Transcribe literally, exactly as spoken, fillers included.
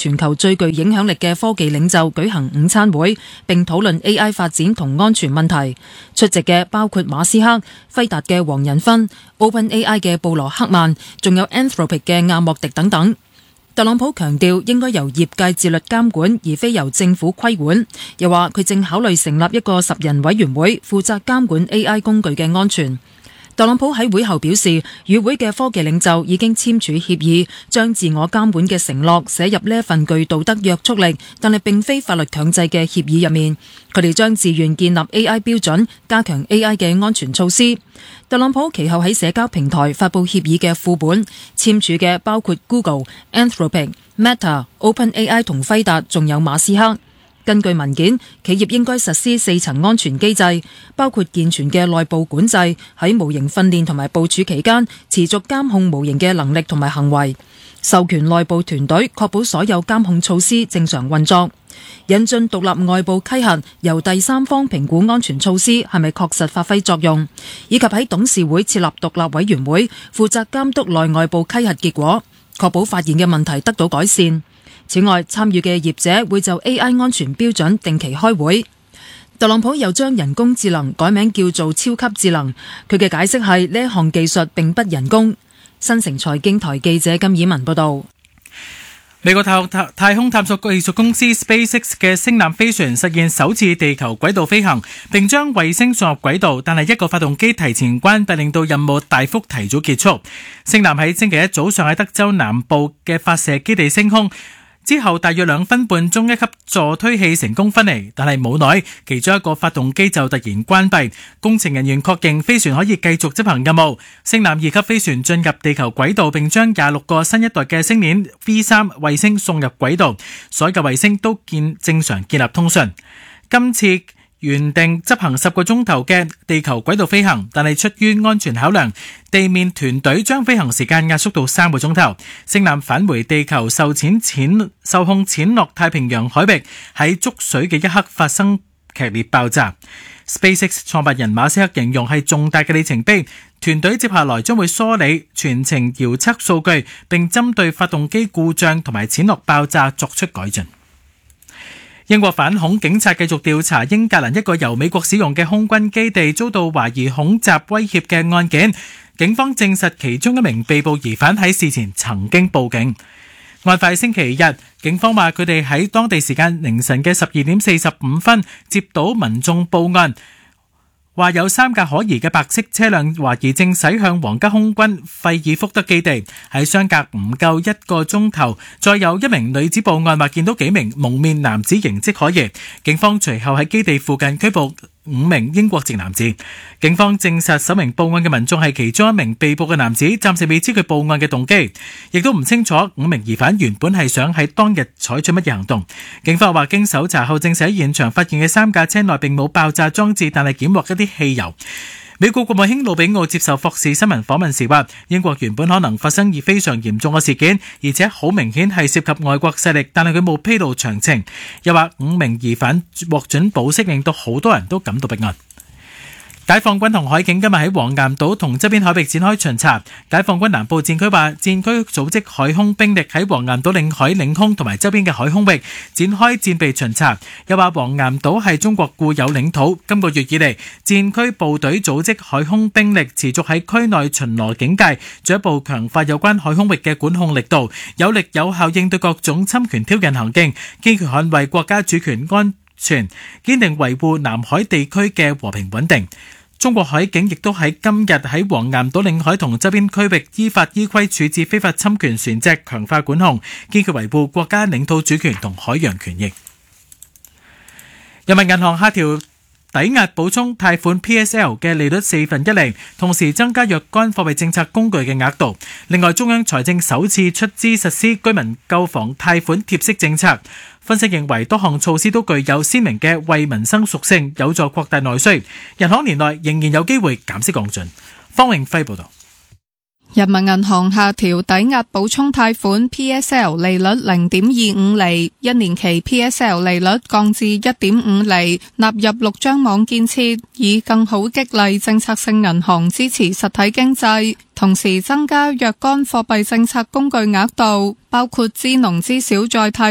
全球最具影響力嘅科技領袖舉行午餐會，並討論 A I 發展同安全問題。出席嘅包括馬斯克、輝達嘅黃仁勳、OpenAI 嘅布羅克曼，仲有 Anthropic 嘅亞莫迪等等。特朗普強調應該由業界自律監管，而非由政府規管。又話佢正考慮成立一個十人委員會，負責監管 A I 工具嘅安全。特朗普喺會後表示，與會嘅科技領袖已經簽署協議，將自我監管嘅承諾寫入呢一份具道德約束力，但係並非法律強制嘅協議入面。佢哋將自願建立 A I 標準，加強 A I 嘅安全措施。特朗普其後喺社交平台發佈協議嘅副本，簽署嘅包括 Google、Anthropic、Meta、OpenAI 同輝達，仲有馬斯克。根據文件，企業應該實施四層安全機制，包括健全嘅內部管制，喺模型訓練同埋部署期間持續監控模型嘅能力同埋行為，授權內部團隊確保所有監控措施正常運作，引進獨立外部稽核，由第三方評估安全措施係咪確實發揮作用，以及喺董事會設立獨立委員會負責監督內外部稽核結果，確保發現嘅問題得到改善。此外，參與嘅業者會就 A I 安全標準定期開會。特朗普又將人工智能改名叫做超級智能，佢嘅解釋係呢一項技術並不人工。新城財經台記者金以文報道。 美國太太太空探索技術公司 SpaceX 嘅星艦飛船實現首次地球軌道飛行，並將衛星送入軌道，但係一個發動機提前關閉，令到任務大幅提早結束。星艦喺星期一早上喺德州南部嘅發射基地升空。之後大約兩分半鐘，一級助推器成功分離，但係冇耐，其中一個發動機就突然關閉。工程人員確認飛船可以繼續執行任務。星艦二級飛船進入地球軌道，並將廿六個新一代嘅星鏈 V 三 衛星送入軌道，所有衛星都建正常建立通訊。今次原定執行十個鐘頭嘅地球軌道飛行，但係出於安全考量，地面團隊將飛行時間壓縮到三個鐘頭。星艦返回地球受潛潛受控潛落太平洋海域，喺觸水嘅一刻發生劇烈爆炸。SpaceX 創辦人馬斯克形容係重大嘅里程碑，團隊接下來將會梳理全程遙測數據，並針對發動機故障同埋潛落爆炸作出改進。英國反恐警察繼續調查英格蘭一個由美國使用嘅空軍基地遭到懷疑恐襲威脅嘅案件，警方證實其中一名被捕疑犯喺事前曾經報警。案發星期日，警方話佢哋喺當地時間凌晨嘅十二點四十五分接到民眾報案，話有三架可疑嘅白色車輛懷疑正駛向皇家空軍費爾福德基地。喺相隔唔夠一個鐘頭，再有一名女子報案，話見到幾名蒙面男子形跡可疑。警方隨後喺基地附近拘捕五名英國籍男子。警方證實首名報案嘅民眾係其中一名被捕嘅男子，暫時未知佢報案嘅動機，亦都唔清楚五名疑犯原本係想喺當日採取乜嘢行動。警方話經搜查後證實喺現場發現嘅三架車內並冇爆炸裝置，但係檢獲一啲汽油。美國國務卿魯比奧接受霍士新聞訪問時話，英國原本可能發生而非常嚴重嘅事件，而且好明顯係涉及外國勢力，但係佢冇披露詳情。又話五名疑犯獲准保釋，令到好多人都感到不安。解放軍同海警今日喺黃岩島同周邊海域展開巡查。解放軍南部戰區話，戰區組織海空兵力喺黃岩島領海領空同埋周邊嘅海空域展開戰備巡查。又話黃岩島係中國固有領土，今個月以嚟，戰區部隊組織海空兵力持續喺區內巡邏警戒，進一步強化有關海空域嘅管控力度，有力有效應對各種侵權挑釁行徑，堅決捍衛國家主權安全，堅定維護南海地區嘅和平穩定。中國海警亦都喺今日喺黃岩島領海同周邊區域依法依規處置非法侵權船隻，強化管控，堅決維護國家領土主權同海洋權益。人民銀行下調抵押補充貸款 P S L 嘅利率四分一厘，同時增加若干貨幣政策工具嘅額度。另外，中央財政首次出資實施居民購房貸款貼息政策。分析認為，多項措施都具有鮮明嘅為民生屬性，有助擴大內需。人行年內仍然有機會減息降準。方永輝報導。 人民銀行下調抵押補充貸款 P S L 利率零點二五厘，一年期 P S L 利率降至一點五厘，納入六張網建設，以更好激勵政策性銀行支持實體經濟，同時增加若干貨幣政策工具額度，包括支農支小再貸